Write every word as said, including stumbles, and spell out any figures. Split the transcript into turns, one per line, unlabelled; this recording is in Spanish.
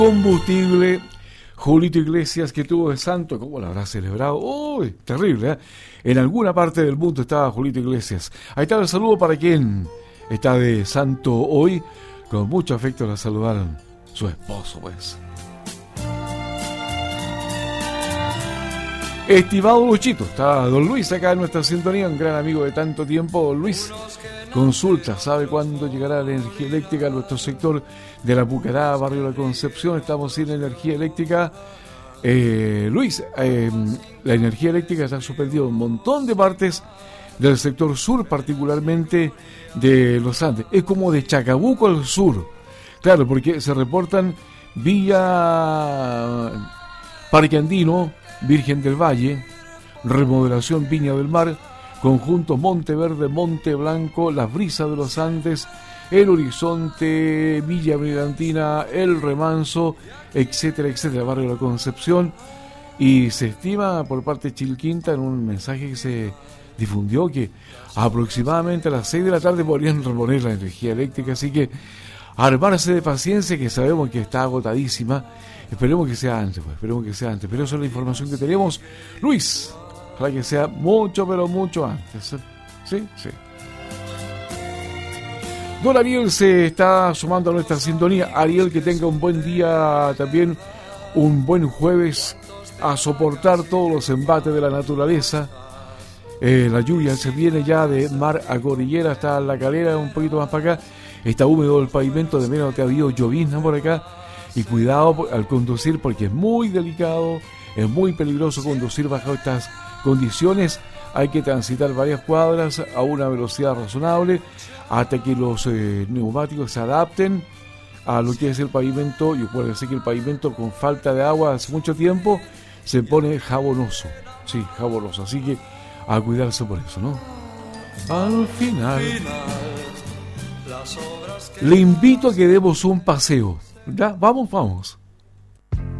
Combustible. Julito Iglesias, que tuvo de santo, ¿cómo lo habrá celebrado? ¡Uy! Terrible, ¿eh? En alguna parte del mundo estaba Julito Iglesias. Ahí está el saludo para quien está de santo hoy. Con mucho afecto la saludaron su esposo, pues. Estimado Luchito, está don Luis acá en nuestra sintonía, un gran amigo de tanto tiempo. Don Luis, consulta, ¿sabe cuándo llegará la energía eléctrica a nuestro sector de la Pucará, barrio La Concepción? Estamos sin energía eléctrica. Eh, Luis, eh, la energía eléctrica está suspendida en un montón de partes del sector sur, particularmente de los Andes. Es como de Chacabuco al sur. Claro, porque se reportan Villa Parque Andino, Virgen del Valle, Remodelación Viña del Mar, Conjunto Monteverde, Monte Blanco, Las Brisas de los Andes, El Horizonte, Villa Brillantina, El Remanso, etcétera, etcétera, barrio de La Concepción. Y se estima por parte de Chilquinta, en un mensaje que se difundió, que aproximadamente a las seis de la tarde podrían reponer la energía eléctrica, así que armarse de paciencia, que sabemos que está agotadísima. Esperemos que sea antes, pues, esperemos que sea antes, pero esa es la información que tenemos. Luis, ojalá que sea mucho, pero mucho antes. Sí, sí. Don Ariel se está sumando a nuestra sintonía. Ariel, que tenga un buen día también, un buen jueves, a soportar todos los embates de la naturaleza. Eh, la lluvia se viene ya de mar a cordillera, hasta la calera, un poquito más para acá. Está húmedo el pavimento, de menos que ha habido llovizna por acá. Y cuidado al conducir, porque es muy delicado, es muy peligroso conducir bajo estas condiciones. Hay que transitar varias cuadras a una velocidad razonable hasta que los eh, neumáticos se adapten a lo que es el pavimento. Y acuérdense que el pavimento, con falta de agua hace mucho tiempo, se pone jabonoso. Sí, jabonoso. Así que a cuidarse por eso, ¿no? Al final, le invito a que demos un paseo. ¿Ya? Vamos, vamos.